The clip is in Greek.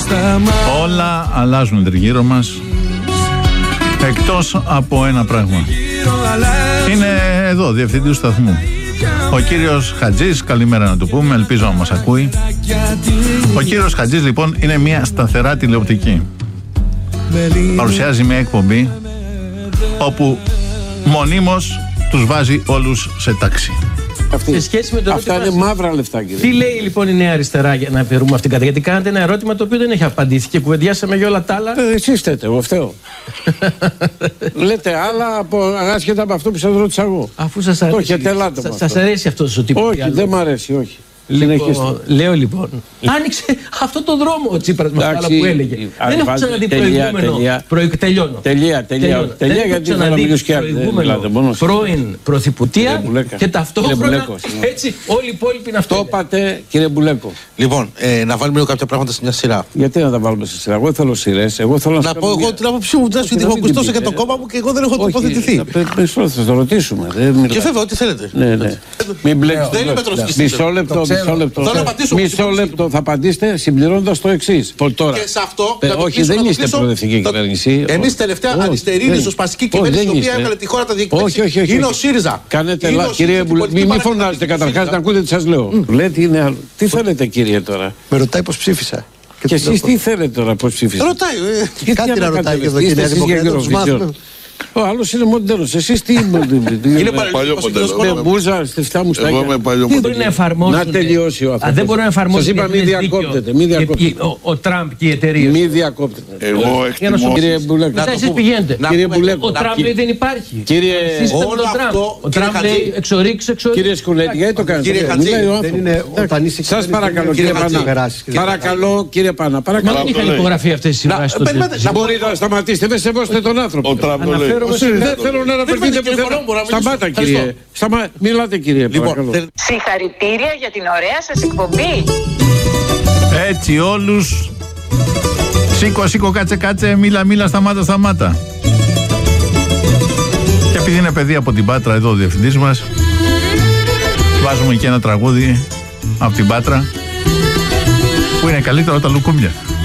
Όλα αλλάζουν τριγύρω μας, εκτός από ένα πράγμα. Είναι εδώ, διευθυντής του σταθμού, ο κύριος Χατζής. Καλημέρα να του πούμε, ελπίζω να μας ακούει. Ο κύριος Χατζής λοιπόν είναι μια σταθερά τηλεοπτική. Παρουσιάζει μια εκπομπή όπου μονίμως τους βάζει όλους σε τάξη. Σε σχέση με το αυτά είναι μαύρα λεφτά, κύριε. Τι λέει λοιπόν η Νέα Αριστερά για να βρούμε αυτήν την κατάσταση? Γιατί κάνατε ένα ερώτημα το οποίο δεν έχει απαντήσει και κουβεντιάσαμε για όλα τα άλλα. Εσείς φταίτε, εγώ φταίω. Λέτε άλλα άσχετα από αυτό που σας ρώτησα εγώ. Αφού σας αρέσει, σας αρέσει αυτός ο τύπος? Όχι, δεν μ' αρέσει, όχι. Λοιπόν, λέω λοιπόν, άνοιξε αυτό το δρόμο ο Τσίπρας με αυτά που έλεγε. Δεν έχω ξαναδεί προηγούμενο. Τελειώνω. Τελεία, γιατί θα μιλήσω και προηγούμενο πρώην πρωθυπουργία και ταυτόχρονα έτσι όλοι οι υπόλοιποι να αυτό. Το είπατε, κύριε Μπουλέκο. Λοιπόν, να βάλουμε κάποια πράγματα σε μια σειρά. Γιατί να τα βάλουμε σε σειρά? Εγώ θέλω σειρές. Εγώ θέλω να πω εγώ την άποψή μου. Γιατί έχω ακουστώσει για το κόμμα μου και εγώ δεν έχω τοποθετηθεί. Θα το ρωτήσουμε. Και βέβαια, ό,τι θέλετε. Μην μπλέξετε. Μισό λεπτό. Θα απαντήσετε συμπληρώνοντας το εξής. Και σε αυτό. Όχι, δεν είστε προοδευτική κυβέρνηση. Εμείς τελευταία αριστερή ριζοσπαστική κυβέρνηση η οποία έβγαλε τη χώρα τα διοικητικά. Όχι. Είναι ο ΣΥΡΙΖΑ. Κάνετε λάθος. Κύριε Μπουλέκο, μην φωνάζετε καταρχάς να ακούτε τι σας λέω. Λέτε είναι άλλο. Τι θέλετε, κύριε, τώρα? Με ρωτάει πώς ψήφισα. Και εσείς τι θέλετε τώρα, πώς ψήφισατε? Ρωτάει. Κάτι να ρωτάει εδώ, κύριε Δημοκρατία. Ο άλλος είναι μοντέρνος. Εσείς τι είναι? Είναι παλιό μοντέρνο. Με μπούζα, στεφτά μου στάκια. Εγώ είμαι παλιό μοντέρνο. Να τελειώσει ο άνθρωπος. Δεν μπορεί να εφαρμόσει. Σας είπα, μην διακόπτετε. Ο Τραμπ και οι εταιρείες. Μην διακόπτετε. Εγώ εκτιμώ. Κύριε Μπουλέκο. Εσείς πηγαίνετε. Ο Τραμπ λέει δεν υπάρχει. Κύριε, ο Τραμπ λέει εξορίξει. Κύριε Σκουλέτη, γιατί το κάνετε? Κύριε Χατζή, δεν είναι όταν είσαι. Σας παρακαλώ, κύριε Πανά. Παρακαλώ, κύριε Πανά. Μα δεν είχαν υπογραφεί αυτές οι συμβάσεις. Μπορείτε να σταματήσετε, δεν σεβόστε τον άνθρωπο. Δεν θέλω να αναφερθείτε πουθενά. Σταμάτα, κύριε. Μιλάτε, κύριε. Συγχαρητήρια για την ωραία σας εκπομπή. Έτσι όλους. Σήκω, κάτσε, μίλα, σταμάτα. Και επειδή είναι παιδί από την Πάτρα εδώ ο διευθυντής μας, βάζουμε και ένα τραγούδι από την Πάτρα που είναι καλύτερο από τα λουκούμια.